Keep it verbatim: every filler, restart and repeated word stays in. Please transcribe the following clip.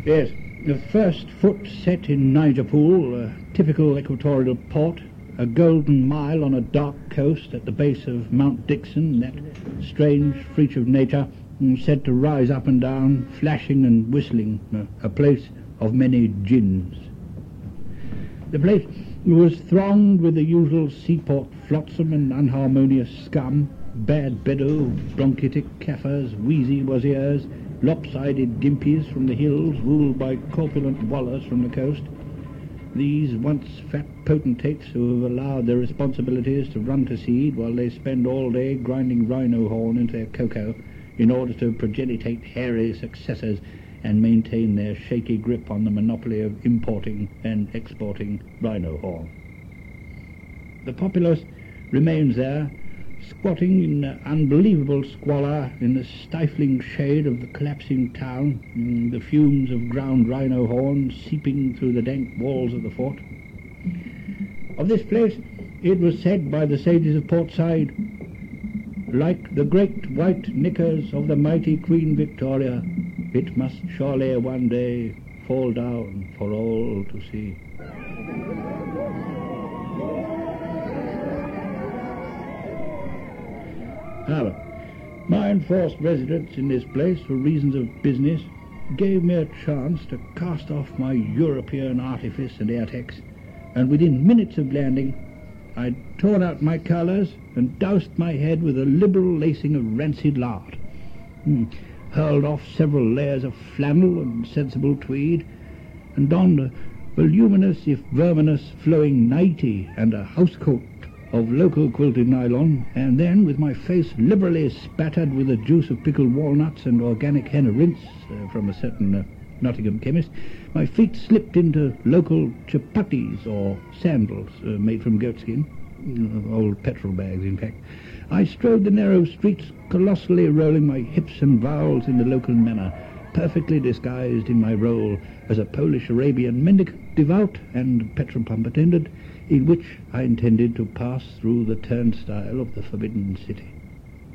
Yes, the first foot set in Nigerpool, a typical equatorial port, a golden mile on a dark coast at the base of Mount Dixon, that strange freak of nature, said to rise up and down, flashing and whistling, a place of many gins. The place was thronged with the usual seaport flotsam and unharmonious scum, bad bedo, bronchitic Kaffirs, wheezy wazirs, lopsided gimpies from the hills, ruled by corpulent wallers from the coast. These once fat potentates who have allowed their responsibilities to run to seed while they spend all day grinding rhino horn into their cocoa in order to progenitate hairy successors and maintain their shaky grip on the monopoly of importing and exporting rhino horn. The populace remains there, squatting in unbelievable squalor in the stifling shade of the collapsing town, the fumes of ground rhino horn seeping through the dank walls of the fort. Of this place it was said by the sages of Portside, like the great white knickers of the mighty Queen Victoria, it must surely one day fall down for all to see. However, my enforced residence in this place for reasons of business gave me a chance to cast off my European artifice and airtex, and within minutes of landing I'd torn out my colours and doused my head with a liberal lacing of rancid lard, hmm. hurled off several layers of flannel and sensible tweed, and donned a voluminous if verminous flowing nightie and a housecoat of local quilted nylon, and then, with my face liberally spattered with the juice of pickled walnuts and organic henna rinse uh, from a certain uh, Nottingham chemist, my feet slipped into local chapatis or sandals uh, made from goatskin, uh, old petrol bags in fact. I strode the narrow streets, colossally rolling my hips and vowels in the local manner, perfectly disguised in my role as a Polish Arabian mendicant devout and petrol pump attendant, in which I intended to pass through the turnstile of the Forbidden City.